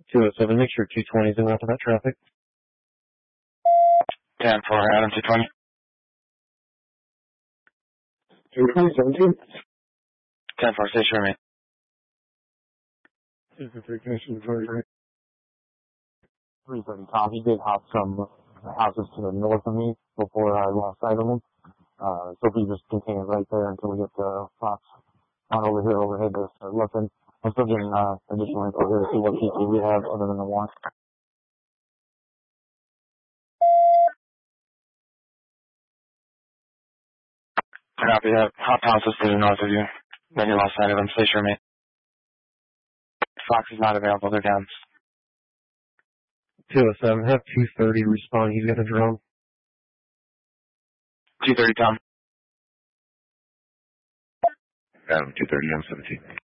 207, make sure 220 is in off of that traffic. 10-4, Adam 220. 220, 10-4, station remain. 253, connection to 23. 330, Tom. He did hop some houses to the north of me before I lost sight of him. So if we just continue right there until we get the Fox on over here overhead to start looking. I'm still getting additional info here to see what people we have other than the one. Copy that. Hop houses to the north of you. Then you lost sight of them. Station remain. Fox is not available. They're down. 207, have 230 respond. He's got a drone. 230, Tom. Adam 230, I'm 17.